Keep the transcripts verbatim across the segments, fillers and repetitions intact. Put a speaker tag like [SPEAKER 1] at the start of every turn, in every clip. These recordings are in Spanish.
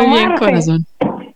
[SPEAKER 1] Muy bien,
[SPEAKER 2] Marfe.
[SPEAKER 1] corazón.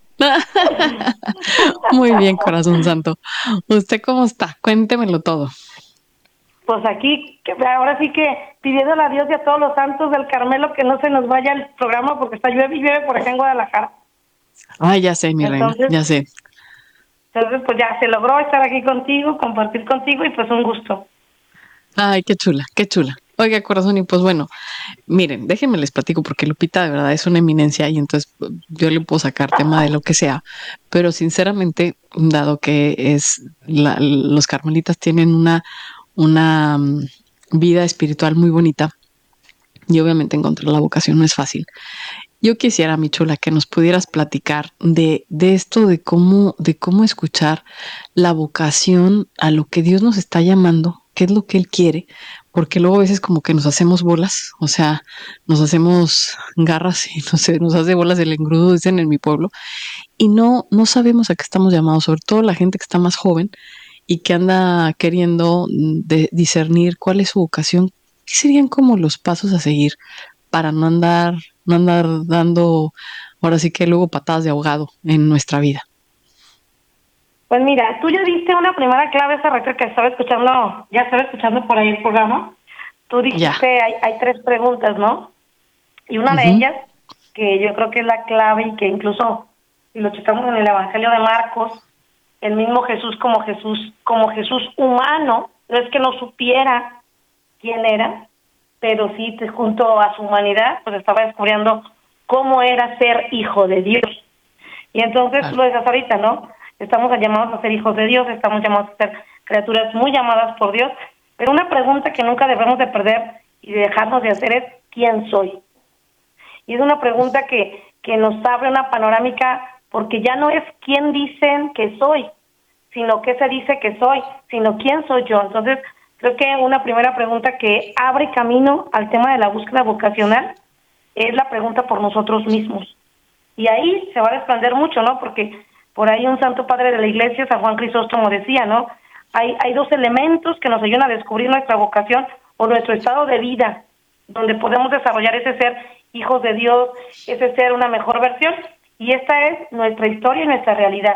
[SPEAKER 1] Muy bien, corazón santo. ¿Usted cómo está? Cuéntemelo todo.
[SPEAKER 2] Pues aquí, que ahora sí que pidiéndole a Dios y a todos los santos del Carmelo que no se nos vaya el programa porque está llueve y llueve por acá en Guadalajara.
[SPEAKER 1] Ay, ya sé, mi reina,
[SPEAKER 2] Entonces,
[SPEAKER 1] ya sé.
[SPEAKER 2] entonces pues ya se logró estar aquí contigo, compartir contigo y pues un gusto.
[SPEAKER 1] Ay, qué chula, qué chula. Oiga, corazón, y pues bueno, miren, déjenme les platico porque Lupita de verdad es una eminencia y entonces pues, yo le puedo sacar tema de lo que sea, pero sinceramente, dado que es la- los carmelitas tienen una, una mm, vida espiritual muy bonita y obviamente encontrar la vocación no es fácil. Yo quisiera, mi chula, que nos pudieras platicar de, de esto, de cómo, de cómo escuchar la vocación a lo que Dios nos está llamando, qué es lo que Él quiere, porque luego a veces como que nos hacemos bolas, o sea, nos hacemos garras y no sé, nos hace bolas el engrudo, dicen en mi pueblo, y no, no sabemos a qué estamos llamados, sobre todo la gente que está más joven y que anda queriendo de, discernir cuál es su vocación, qué serían como los pasos a seguir para no andar, no andar dando, ahora sí que luego patadas de ahogado en nuestra vida.
[SPEAKER 2] Pues mira, tú ya diste una primera clave esa rato que estaba escuchando, ya estaba escuchando por ahí el programa. Tú
[SPEAKER 1] Ya.
[SPEAKER 2] dijiste, hay, hay tres preguntas, ¿no? Y una de
[SPEAKER 1] Ujú.
[SPEAKER 2] ellas, que yo creo que es la clave y que incluso si lo checamos en el Evangelio de Marcos, el mismo Jesús como Jesús, como Jesús humano, no es que no supiera quién era, pero sí te- junto a su humanidad, pues estaba descubriendo cómo era ser hijo de Dios. Y entonces tú
[SPEAKER 1] Claro.
[SPEAKER 2] lo decías ahorita, ¿no? Estamos llamados a ser hijos de Dios, estamos llamados a ser criaturas muy llamadas por Dios, pero una pregunta que nunca debemos de perder y de dejarnos de hacer es ¿quién soy? Y es una pregunta que, que nos abre una panorámica porque ya no es quién dicen que soy, sino qué se dice que soy, sino quién soy yo. Entonces, creo que una primera pregunta que abre camino al tema de la búsqueda vocacional es la pregunta por nosotros mismos. Y ahí se va a desprender mucho, ¿no? Porque por ahí un santo padre de la iglesia, San Juan Crisóstomo, decía, ¿no? Hay, hay dos elementos que nos ayudan a descubrir nuestra vocación o nuestro estado de vida, donde podemos desarrollar ese ser hijos de Dios, ese ser una mejor versión, y esta es nuestra historia y nuestra realidad.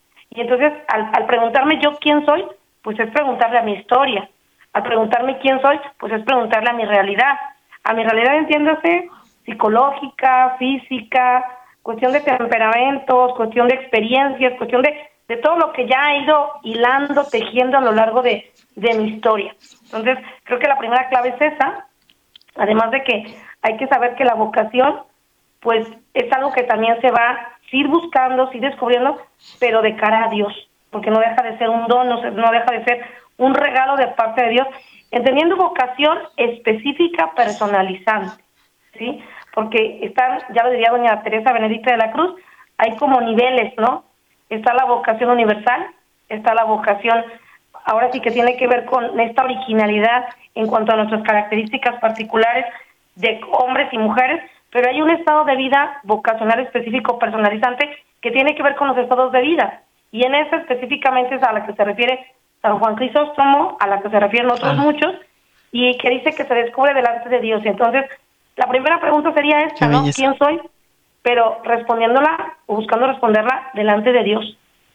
[SPEAKER 2] Y entonces, al, al preguntarme yo quién soy, pues es preguntarle a mi historia. Al preguntarme quién soy, pues es preguntarle a mi realidad. A mi realidad, entiéndase, psicológica, física, cuestión de temperamentos, cuestión de experiencias, cuestión de, de todo lo que ya he ido hilando, tejiendo a lo largo de, de mi historia. Entonces, creo que la primera clave es esa, además de que hay que saber que la vocación pues es algo que también se va a ir buscando, ir descubriendo, pero de cara a Dios, porque no deja de ser un don, no, se, no deja de ser un regalo de parte de Dios, entendiendo vocación específica, personalizante, ¿sí? Porque están, ya lo diría doña Teresa Benedicta de la Cruz, hay como niveles, ¿no? Está la vocación universal, está la vocación, ahora sí que tiene que ver con esta originalidad en cuanto a nuestras características particulares de hombres y mujeres, pero hay un estado de vida vocacional específico, personalizante, que tiene que ver con los estados de vida. Y en esa específicamente es a la que se refiere San Juan Crisóstomo, a la que se refieren otros
[SPEAKER 1] Claro.
[SPEAKER 2] muchos, y que dice que se descubre delante de Dios. Y entonces, la primera pregunta sería
[SPEAKER 1] Qué
[SPEAKER 2] esta, ¿no?
[SPEAKER 1] belleza.
[SPEAKER 2] ¿Quién soy? Pero respondiéndola o buscando responderla delante de Dios.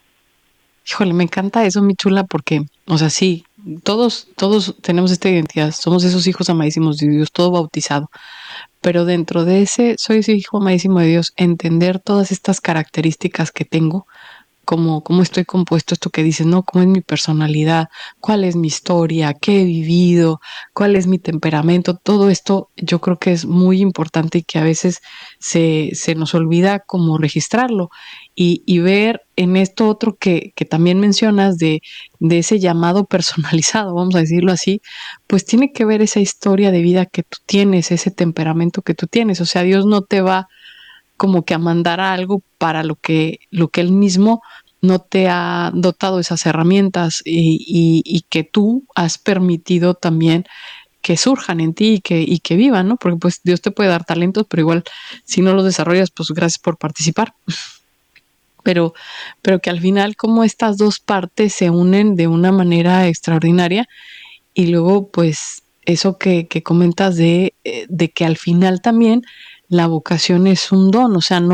[SPEAKER 1] Híjole, me encanta eso, mi chula, porque, o sea, sí, todos, todos tenemos esta identidad, somos esos hijos amadísimos de Dios, todo bautizado, pero dentro de ese, soy ese hijo amadísimo de Dios, entender todas estas características que tengo, cómo, cómo estoy compuesto, esto que dices, ¿no? ¿Cómo es mi personalidad? ¿Cuál es mi historia? ¿Qué he vivido? ¿Cuál es mi temperamento? Todo esto yo creo que es muy importante y que a veces se, se nos olvida como registrarlo y, y ver en esto otro que, que también mencionas de, de ese llamado personalizado, vamos a decirlo así, pues tiene que ver esa historia de vida que tú tienes, ese temperamento que tú tienes. O sea, Dios no te va como que a mandar algo para lo que, lo que él mismo no te ha dotado esas herramientas y, y, y que tú has permitido también que surjan en ti y que, y que vivan, ¿no? Porque pues Dios te puede dar talentos, pero igual si no los desarrollas, pues gracias por participar. Pero, pero que al final como estas dos partes se unen de una manera extraordinaria y luego pues eso que, que comentas de, de que al final también la vocación es un don, o sea, no